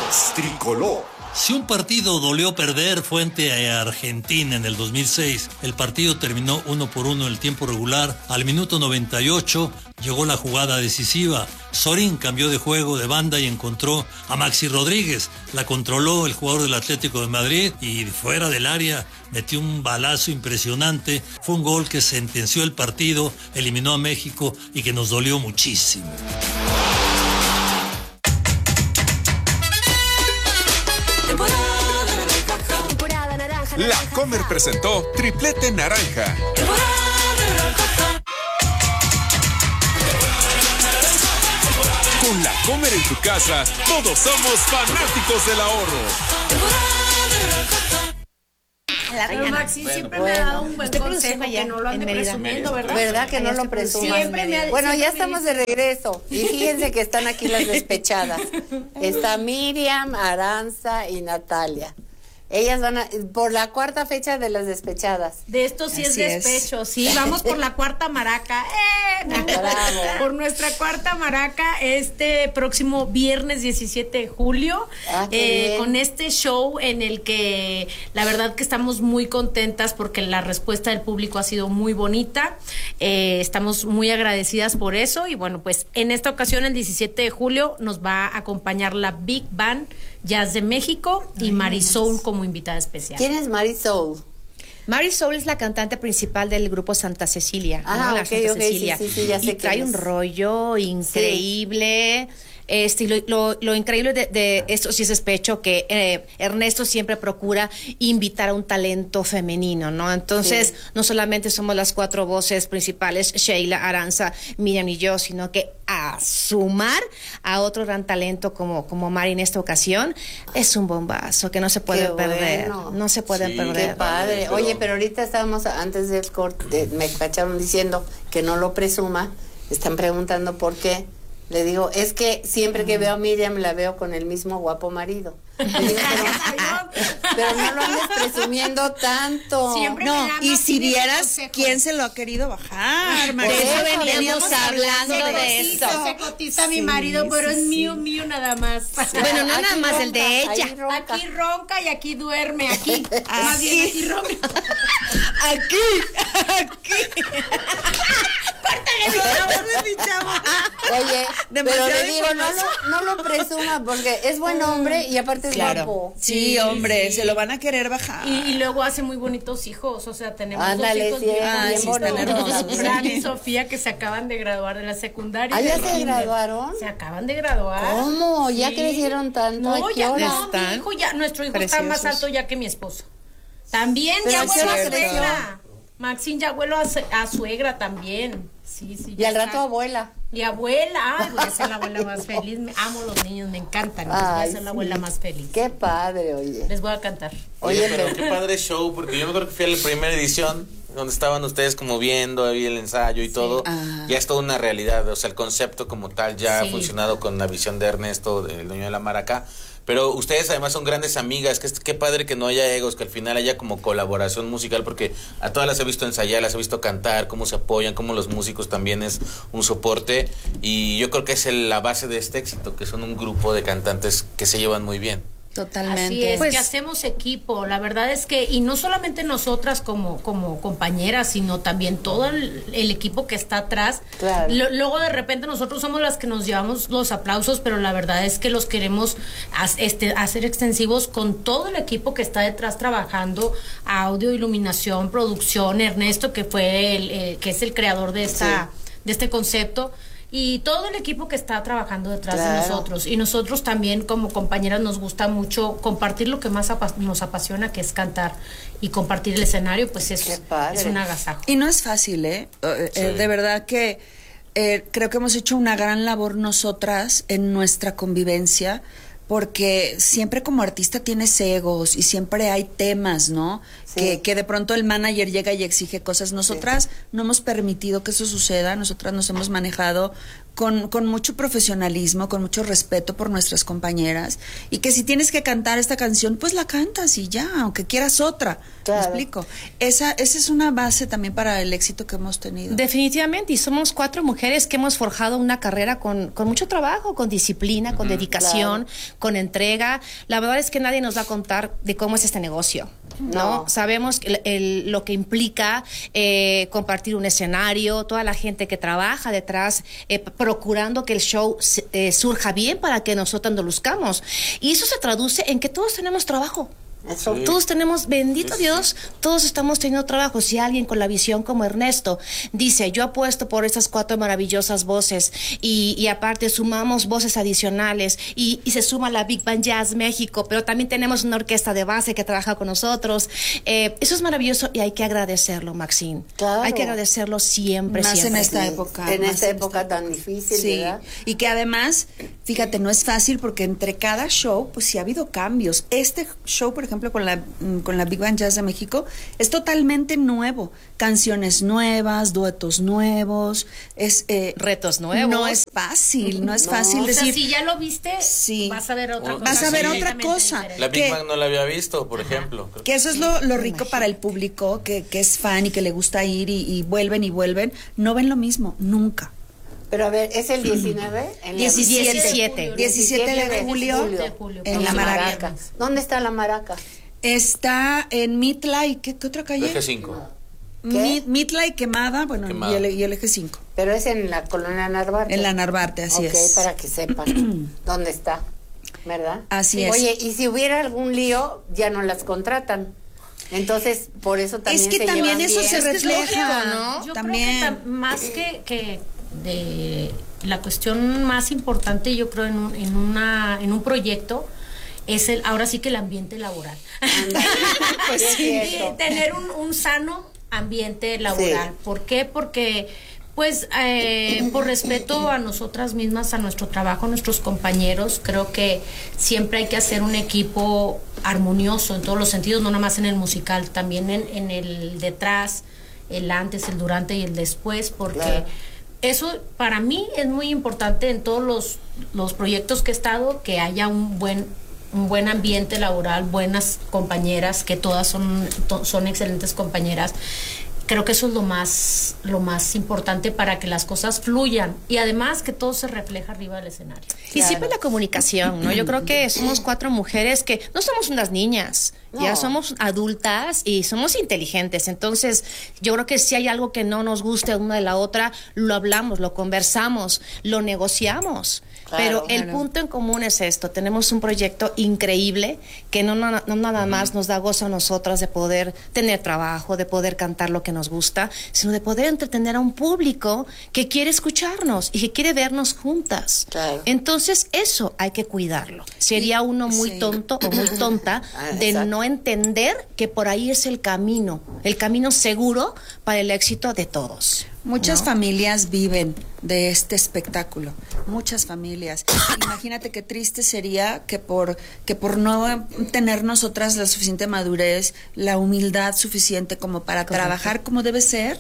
Voz Tricolor. Si un partido dolió perder fue ante Argentina en el 2006. El partido terminó 1-1 en el tiempo regular. Al minuto 98 llegó la jugada decisiva. Sorín cambió de juego de banda y encontró a Maxi Rodríguez. La controló el jugador del Atlético de Madrid y fuera del área metió un balazo impresionante. Fue un gol que sentenció el partido, eliminó a México y que nos dolió muchísimo. La Comer presentó Triplete Naranja. Con La Comer en tu casa, todos somos fanáticos del ahorro. Maxi siempre me ha dado un buen consejo que no lo ande presumiendo, ¿verdad? ¿Verdad que no lo presuman? Bueno, ya estamos de regreso. Y fíjense que están aquí las despechadas. Está Miriam, Aranza y Natalia. Ellas van por la cuarta fecha de las despechadas. De esto sí es despecho, sí, vamos por la cuarta maraca. Bravo. Por nuestra cuarta maraca este próximo viernes 17 de julio, con este show en el que la verdad que estamos muy contentas porque la respuesta del público ha sido muy bonita. Estamos muy agradecidas por eso y bueno, pues en esta ocasión el 17 de julio nos va a acompañar la Big Band Jazz de México y Marisol como invitada especial. ¿Quién es Marisol? Marisol es la cantante principal del grupo Santa Cecilia. Ah, ¿no? ok, Santa Cecilia. Sí, ya sé y trae un rollo increíble. Lo increíble de esto sí es despecho que Ernesto siempre procura invitar a un talento femenino, ¿no? Entonces, no solamente somos las cuatro voces principales, Sheila, Aranza, Miriam y yo, sino que a sumar a otro gran talento como Mari en esta ocasión, es un bombazo que no se puede perder. Bueno. No se puede perder. Qué padre. Oye, pero ahorita estábamos, antes del corte, me cacharon diciendo que no lo presuma. Están preguntando por qué. Le digo, es que siempre que veo a Miriam la veo con el mismo guapo marido. Le digo, pero no lo andes presumiendo tanto. Siempre No, y si vieras quién se lo ha querido bajar, Por eso veníamos hablando de eso. Se cotiza mi marido, pero es mío nada más. Bueno, no nada más el de ella. Aquí ronca y aquí duerme, aquí. Más bien aquí ronca. Aquí. Oye, pero le digo, no lo presuma porque es buen hombre y aparte es guapo. Sí, hombre, se lo van a querer bajar. Y luego hace muy bonitos hijos, o sea, tenemos Ándale, dos hijos bien bonitos. Dani y Sofía que se acaban de graduar de la secundaria. ¿Ah, ya se graduaron? Se acaban de graduar. ¿Cómo? ¿Ya Sí. crecieron tanto? No, ya hora? no, mi hijo ya, nuestro hijo está más alto ya que mi esposo. También Pero ya ¿a qué abuelo a hora creció? suegra. Maxine ya abuelo a suegra también. Sí. Y al rato abuela. Y abuela, voy a ser la abuela más feliz. Amo los niños, me encantan. Voy a ser la abuela más feliz. Qué padre, oye. Les voy a cantar. Oye, pero qué padre show, porque yo me acuerdo que fui a la primera edición donde estaban ustedes como viendo ahí el ensayo y todo. Ya es toda una realidad, o sea, el concepto como tal ya ha funcionado con la visión de Ernesto, el dueño de la maraca. Pero ustedes además son grandes amigas, qué padre que no haya egos, que al final haya como colaboración musical, porque a todas las he visto ensayar, las he visto cantar, cómo se apoyan, cómo los músicos también es un soporte, y yo creo que es la base de este éxito, que son un grupo de cantantes que se llevan muy bien. Totalmente. Así es, que hacemos equipo. La verdad es que, y no solamente nosotras como compañeras, sino también todo el equipo que está atrás. Claro. Luego de repente nosotros somos las que nos llevamos los aplausos, pero la verdad es que los queremos hacer extensivos con todo el equipo que está detrás trabajando, audio, iluminación, producción, Ernesto, que fue que es el creador de este concepto. Y todo el equipo que está trabajando detrás de nosotros. Y nosotros también como compañeras nos gusta mucho compartir lo que más nos apasiona, que es cantar. Y compartir el escenario, pues es un agasajo. Y no es fácil, de verdad que creo que hemos hecho una gran labor nosotras en nuestra convivencia, porque siempre como artista tienes egos y siempre hay temas, ¿no? Sí. Que de pronto el manager llega y exige cosas. Nosotras no hemos permitido que eso suceda, nosotras nos hemos manejado con mucho profesionalismo, con mucho respeto por nuestras compañeras, y que si tienes que cantar esta canción, pues la cantas y ya, aunque quieras otra. Claro. ¿Me explico? Esa es una base también para el éxito que hemos tenido. Definitivamente, y somos 4 mujeres que hemos forjado una carrera con mucho trabajo, con disciplina, con dedicación, con entrega. La verdad es que nadie nos va a contar de cómo es este negocio, ¿no? Sabemos lo que implica compartir un escenario, toda la gente que trabaja detrás, procurando que el show surja bien para que nosotros nos luzcamos. Y eso se traduce en que todos tenemos trabajo. Eso. Sí. Todos tenemos, bendito Dios, todos estamos teniendo trabajo. Si alguien con la visión como Ernesto dice, yo apuesto por esas 4 maravillosas voces y aparte sumamos voces adicionales y se suma la Big Band Jazz México, pero también tenemos una orquesta de base que trabaja con nosotros. Eso es maravilloso y hay que agradecerlo, Maxine. Claro. Hay que agradecerlo siempre, Más siempre. en esta época. En más esta época tan difícil, Sí, ¿verdad? y que además, fíjate, no es fácil porque entre cada show, pues sí ha habido cambios. Este show, por ejemplo, con la Big Band Jazz de México, es totalmente nuevo. Canciones nuevas, duetos nuevos, Retos nuevos. No es fácil, no es fácil O sea, decir. si ya lo viste, Sí. vas a ver otra cosa. Vas a ver otra completamente cosa. diferente. La Big ¿Qué? Bang no la había visto, por ejemplo. Creo Que eso es lo rico para el público, que es fan y que le gusta ir y vuelven y vuelven. No ven lo mismo, nunca. Pero a ver, ¿es el 19? El 17. 17 de julio, en la Maraca. ¿Dónde está la Maraca? Está en Mitla y ¿qué otra calle? Eje 5. ¿Qué? Mitla y Quemada, bueno, Quemada. y el eje 5. Pero es en la colonia Narvarte. En la Narvarte, así Ok, es. para que sepan dónde está, ¿verdad? Así es. Oye, y si hubiera algún lío, ya no las contratan. Entonces, por eso también Es que se también llevan eso bien. se refleja, ¿no? Yo también. creo que más que de la cuestión más importante, yo creo en un proyecto es ahora sí que el ambiente laboral. Pues sí, es cierto. Y tener un sano ambiente laboral. Sí. ¿Por qué? Porque pues por respeto a nosotras mismas, a nuestro trabajo, a nuestros compañeros, creo que siempre hay que hacer un equipo armonioso en todos los sentidos, no nada más en el musical, también en el detrás, el antes, el durante y el después, porque Claro. eso para mí es muy importante en todos los proyectos que he estado, que haya un buen ambiente laboral, buenas compañeras, que todas son excelentes compañeras. Creo que eso es lo más importante para que las cosas fluyan y además que todo se refleja arriba del escenario. Y siempre la comunicación, ¿no? Yo creo que somos 4 mujeres que no somos unas niñas, ya No. somos adultas y somos inteligentes. Entonces, yo creo que si hay algo que no nos guste una de la otra, lo hablamos, lo conversamos, lo negociamos. Claro, Pero el claro. punto en común es esto, tenemos un proyecto increíble que no nada más nos da gozo a nosotras de poder tener trabajo, de poder cantar lo que nos gusta, sino de poder entretener a un público que quiere escucharnos y que quiere vernos juntas. Claro. Entonces eso hay que cuidarlo. Sería uno muy Sí. tonto o muy tonta de Exacto. no entender que por ahí es el camino seguro para el éxito de todos. Muchas ¿no? familias viven de este espectáculo, muchas familias. Imagínate qué triste sería que por no tener nosotras la suficiente madurez, la humildad suficiente como para trabajar como debe ser,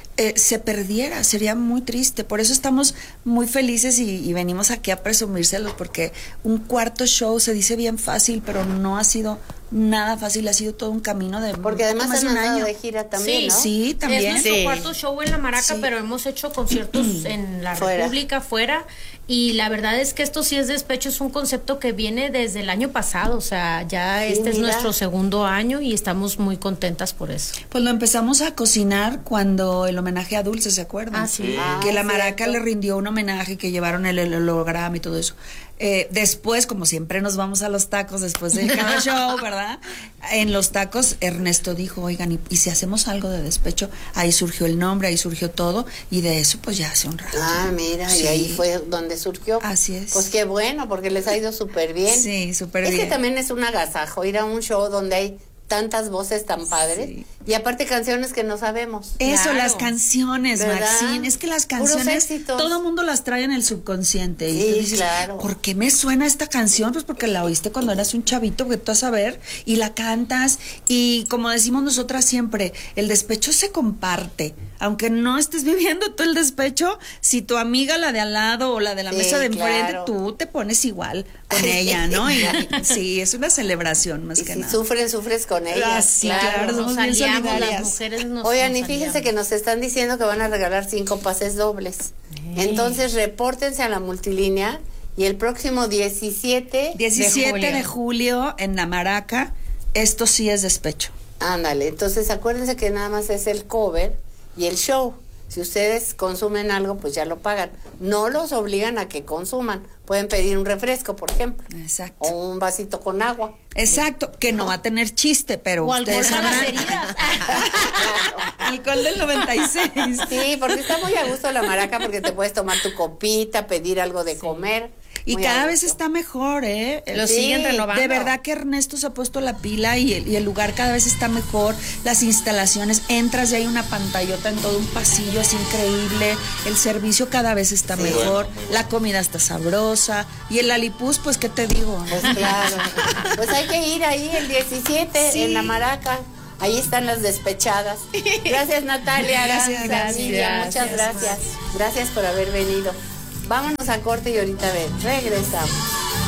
se perdiera, sería muy triste. Por eso estamos muy felices y venimos aquí a presumírselos, porque un cuarto show se dice bien fácil, pero no ha sido nada fácil, ha sido todo un camino de Porque además más de han un andado año. de gira también, ¿no? Sí, también. Es nuestro Sí. cuarto show en la Maraca, Sí. pero hemos hecho conciertos en la Fuera. República, fuera, y la verdad es que esto sí es despecho, es un concepto que viene desde el año pasado, o sea, ya Sí, este es mira. nuestro segundo año y estamos muy contentas por eso. Pues lo empezamos a cocinar cuando el homenaje a Dulce, ¿se acuerdan? Ah, sí. Que la Maraca cierto. le rindió un homenaje, que llevaron el holograma y todo eso. Después, como siempre nos vamos a los tacos después de cada show, ¿verdad? En los tacos Ernesto dijo, oigan, ¿y si hacemos algo de despecho? Ahí surgió el nombre, ahí surgió todo, y de eso pues ya hace un rato. Ah, mira, Sí. y ahí fue donde surgió. Así es. Pues qué bueno, porque les ha ido súper bien. Sí, súper Es bien. que también es un agasajo ir a un show donde hay tantas voces tan padres. Sí. Y aparte canciones que no sabemos. Eso, claro. Las canciones, Maxine. Es que las canciones, todo el mundo las trae en el subconsciente. Y sí, tú dices, claro. ¿por qué me suena esta canción? Pues porque la oíste cuando eras un chavito, que tú vas a ver, y la cantas. Y como decimos nosotras siempre, el despecho se comparte. Aunque no estés viviendo tú el despecho, si tu amiga, la de al lado o la de la mesa de enfrente, claro. Tú te pones igual con ella, ¿no? Y sí, es una celebración más que nada. Sufres con ella. Sí, claro, nos aliamos, las mujeres Oigan, y fíjense que nos están diciendo que van a regalar 5 pases dobles. Entonces, repórtense a la multilínea y el próximo 17 de julio en La Maraca, esto sí es despecho. Ándale, entonces acuérdense que nada más es el cover y el show. Si ustedes consumen algo, pues ya lo pagan. No los obligan a que consuman. Pueden pedir un refresco, por ejemplo. Exacto. O un vasito con agua. Exacto, que no va a tener chiste, pero o ustedes sabrán. Alcohol del 96. Sí, porque está muy a gusto La Maraca, porque te puedes tomar tu copita, pedir algo de comer. Y cada vez está mejor, ¿eh? Lo siguen renovando. De verdad que Ernesto se ha puesto la pila y el lugar cada vez está mejor. Las instalaciones, entras y hay una pantallota en todo un pasillo, es increíble. El servicio cada vez está mejor. Bueno. La comida está sabrosa. Y el Lalipús, pues, ¿qué te digo? Pues claro. Pues hay que ir ahí el 17 en La Maraca. Ahí están las despechadas. Gracias, Natalia. Gracias. Muchas gracias. Gracias por haber venido. Vámonos a corte y ahorita regresamos.